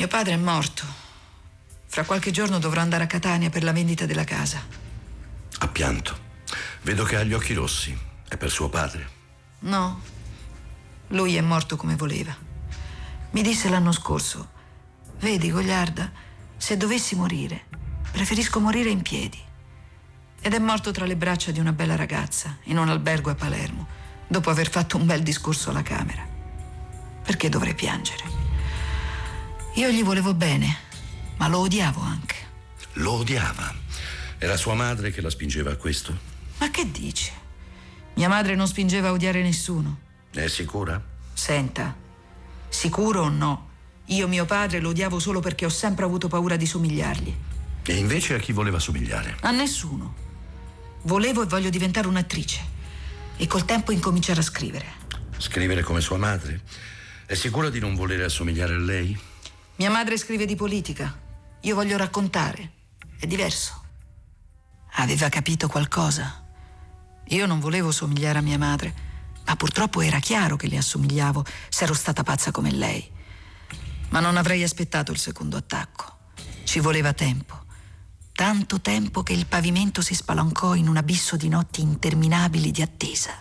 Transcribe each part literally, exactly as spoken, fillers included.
Mio padre è morto. Fra qualche giorno dovrò andare a Catania per la vendita della casa. Ha pianto. Vedo che ha gli occhi rossi. È per suo padre? No. Lui è morto come voleva. Mi disse l'anno scorso: vedi, Gogliarda, se dovessi morire, preferisco morire in piedi. Ed è morto tra le braccia di una bella ragazza, in un albergo a Palermo, dopo aver fatto un bel discorso alla Camera. Perché dovrei piangere? Io gli volevo bene, ma lo odiavo anche. Lo odiava? Era sua madre che la spingeva a questo? Ma che dici? Mia madre non spingeva a odiare nessuno. È sicura? Senta, sicuro o no, io mio padre lo odiavo solo perché ho sempre avuto paura di somigliargli. E invece a chi voleva somigliare? A nessuno. Volevo e voglio diventare un'attrice e col tempo incominciare a scrivere. Scrivere come sua madre? È sicura di non volere assomigliare a lei? Mia madre scrive di politica. Io voglio raccontare. È diverso. Aveva capito qualcosa. Io non volevo somigliare a mia madre, ma purtroppo era chiaro che le assomigliavo se ero stata pazza come lei. Ma non avrei aspettato il secondo attacco. Ci voleva tempo. Tanto tempo che il pavimento si spalancò in un abisso di notti interminabili di attesa.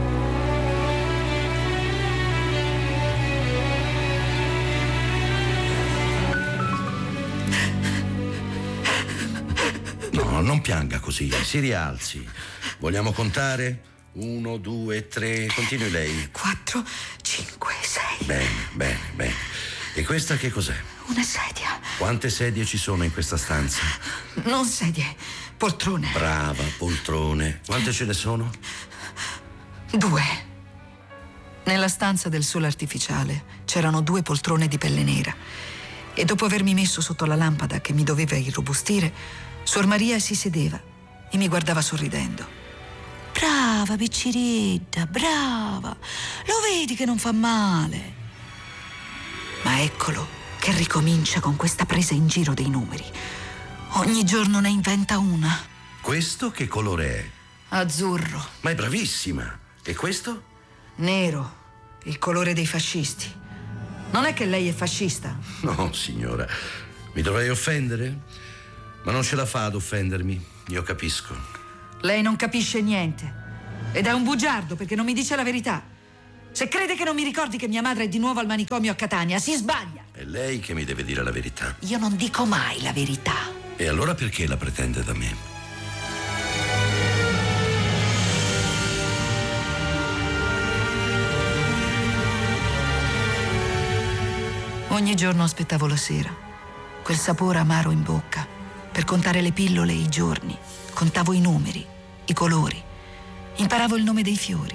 No, non pianga così, si rialzi. Vogliamo contare? Uno, due, tre, continui lei. Quattro, cinque, sei. Bene, bene, bene. E questa che cos'è? Una sedia. Quante sedie ci sono in questa stanza? Non sedie, poltrone. Brava, poltrone. Quante ce ne sono? Due. Nella stanza del sole artificiale c'erano due poltrone di pelle nera e dopo avermi messo sotto la lampada che mi doveva irrobustire, Suor Maria si sedeva e mi guardava sorridendo. Brava, picciridda, brava. Lo vedi che non fa male? Ma eccolo che ricomincia con questa presa in giro dei numeri. Ogni giorno ne inventa una. Questo che colore è? Azzurro. Ma è bravissima. E questo? Nero, il colore dei fascisti. Non è che lei è fascista? No, signora. Mi dovrei offendere? Ma non ce la fa ad offendermi. Io capisco. Lei non capisce niente. Ed è un bugiardo perché non mi dice la verità. Se crede che non mi ricordi che mia madre è di nuovo al manicomio a Catania, si sbaglia. È lei che mi deve dire la verità. Io non dico mai la verità. E allora perché la pretende da me? Ogni giorno aspettavo la sera, quel sapore amaro in bocca, per contare le pillole e i giorni. Contavo i numeri, i colori. Imparavo il nome dei fiori.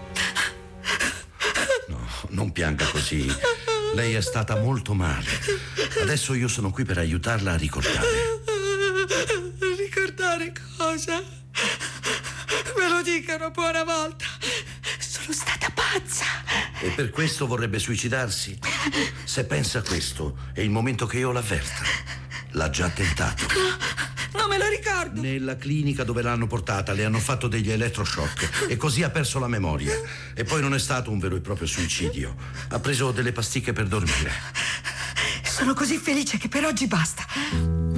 No, non pianga così. Lei è stata molto male. Adesso io sono qui per aiutarla a ricordare. Ricordare cosa? Me lo dicano buona volta. Sono stata pazza. E per questo vorrebbe suicidarsi? Se pensa questo, è il momento che io l'avverta. L'ha già tentato. No, non me lo ricordo. Nella clinica dove l'hanno portata le hanno fatto degli elettroshock e così ha perso la memoria. E poi non è stato un vero e proprio suicidio. Ha preso delle pasticche per dormire. Sono così felice che per oggi basta.